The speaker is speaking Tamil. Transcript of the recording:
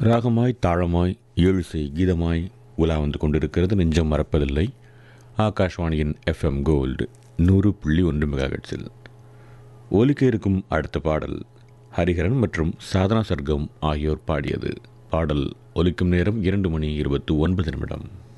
ராகமாய் தாளமாய் ஏழுசை கீதமாய் உலா வந்து கொண்டிருக்கிறது. நெஞ்சம் மறப்பதில்லை. ஆகாஷ்வாணியின் FM கோல்டு 100.1 மெகாஹெர்ட்ஸில் ஒலிக்க இருக்கும் அடுத்த பாடல் ஹரிஹரன் மற்றும் சாதனா சர்க்கம் ஆகியோர் பாடியது. பாடல் ஒலிக்கும் நேரம் 2 மணி 29 நிமிடம்.